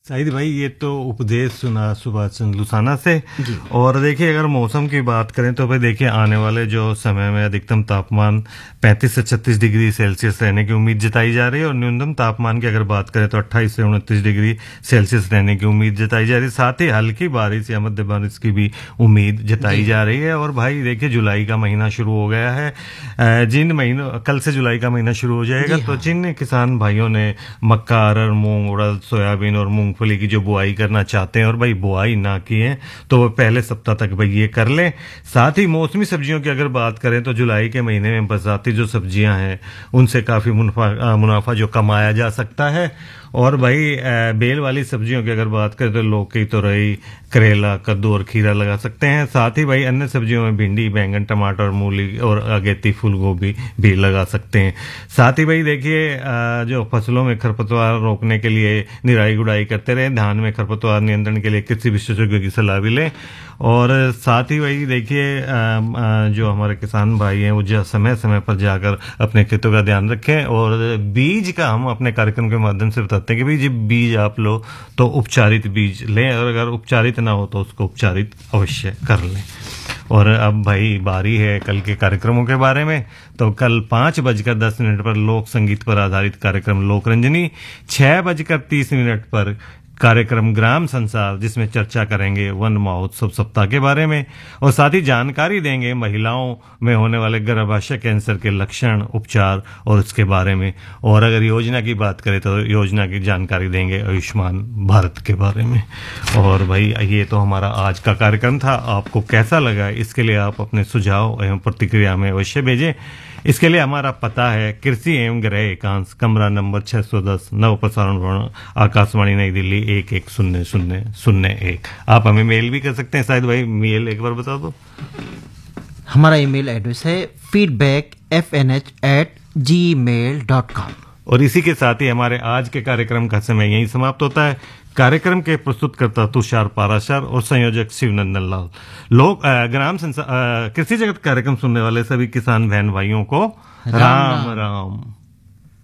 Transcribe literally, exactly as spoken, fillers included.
शाहिद भाई, ये तो उपदेश सुना सुभाष चंद्र लुसाना से। और देखिए, अगर मौसम की बात करें तो भाई देखिए, आने वाले जो समय में अधिकतम तापमान पैंतीस से छत्तीस डिग्री सेल्सियस रहने की उम्मीद जताई जा रही है, और न्यूनतम तापमान की अगर बात करें तो अट्ठाईस से उनतीस डिग्री सेल्सियस रहने की उम्मीद जताई जा रही है। साथ ही हल्की बारिश या मध्य बारिश की भी उम्मीद जताई जा रही है। और भाई देखिए, जुलाई का महीना शुरू हो गया है। जिन महीनों कल से जुलाई का महीना शुरू हो जाएगा, तो जिन किसान भाइयों ने मक्का, अरहर, मूंग, उड़द, सोयाबीन और मूंग मूंगफली की जो बुआई करना चाहते हैं और भाई बुआई ना की है, तो वो पहले सप्ताह तक भाई ये कर लें। साथ ही मौसमी सब्जियों की अगर बात करें तो जुलाई के महीने में बरसाती जो सब्जियां हैं उनसे काफ़ी मुनाफा मुनाफा जो कमाया जा सकता है। और भाई बेल वाली सब्जियों की अगर बात करें तो लौकी, तुरई, करेला, कद्दू और खीरा लगा सकते हैं। साथ ही भाई अन्य सब्जियों में भिंडी, बैंगन, टमाटर, मूली और अगेती फूल गोभी भी लगा सकते हैं। साथ ही भाई देखिए, जो फसलों में खरपतवार रोकने के लिए निराई गुड़ाई करते रहे, धान में खरपतवार नियंत्रण के लिए कृषि विशेषज्ञों की सलाह भी लें। और साथ ही भाई देखिए, जो हमारे किसान भाई हैं वो जो समय समय पर जाकर अपने खेतों का ध्यान रखें। और बीज का हम अपने कार्यक्रम के माध्यम से बताते हैं कि भाई जब बीज आप लो तो उपचारित बीज लें, और अगर उपचारित ना हो तो उसको उपचारित अवश्य कर लें। और अब भाई बारी है कल के कार्यक्रमों के बारे में। तो कल पाँच बजकर दस मिनट पर लोक संगीत पर आधारित कार्यक्रम लोकरंजनी, छह बजकर तीस मिनट पर कार्यक्रम ग्राम संसार, जिसमें चर्चा करेंगे वन महोत्सव सप्ताह के बारे में, और साथ ही जानकारी देंगे महिलाओं में होने वाले गर्भाशय कैंसर के लक्षण, उपचार और उसके बारे में। और अगर योजना की बात करें तो योजना की जानकारी देंगे आयुष्मान भारत के बारे में। और भाई ये तो हमारा आज का कार्यक्रम था। आपको कैसा लगा, इसके लिए आप अपने सुझाव एवं प्रतिक्रिया में अवश्य भेजें। इसके लिए हमारा पता है कृषि एवं गृह एकांश, कमरा नंबर छह सौ दस, नव प्रसारण भवन, आकाशवाणी नई दिल्ली एक एक शून्य शून्य शून्य एक। आप हमें मेल भी कर सकते हैं। शायद भाई मेल एक बार बता दो। हमारा ईमेल एड्रेस है feedback F N H eight जी मेल डॉट कॉम। और इसी के साथ ही हमारे आज के कार्यक्रम का समय यहीं समाप्त होता है। कार्यक्रम के प्रस्तुतकर्ता तुषार पाराशर और संयोजक शिवनंदन लाल। लोग ग्राम कृषि जगत कार्यक्रम सुनने वाले सभी किसान बहन भाइयों को राम राम, राम।